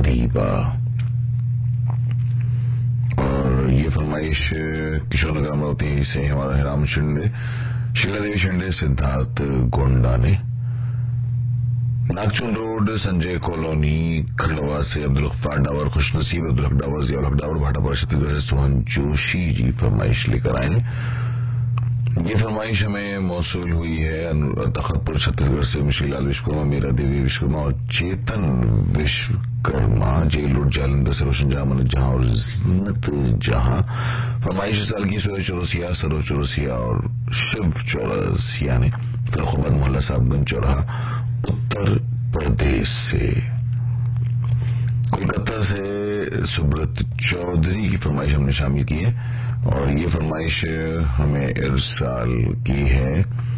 दीपा। और ये फरमाइश किशोर नगर अमरावती से हमारा हिराम शिंदे, शीला देवी शिंदे, सिद्धार्थ गोंडा ने। नागचुन रोड, संजय कॉलोनी, खंडवा से अब्दुल गफ्फार डावर, खुशनसीब अब्दुल हक डावर, जिया हक डावर, भाटापुर छत्तीसगढ़ से सोहन जोशी जी फरमाइश लेकर आए हैं। ये फरमाइश हमें मौसूल हुई है तखतपुर छत्तीसगढ़ से मिशीलाल विश्वकर्मा, मीरा देवी विश्वकर्मा और चेतन विश्वकर्मा, जेल रोड जालंधर से रोशन जहां, मनोज जहां और जीनत जहां। फरमाइश साल की सूरज चौरसिया, सरोज चौरसिया और शिव चौरसिया ने। फरुखाबाद मोहल्ला साहबगंज चौराहा उत्तर प्रदेश से। कोलकाता से सुब्रत चौधरी की फरमाइश हमने शामिल की है और ये फरमाइश हमें इरसाल की है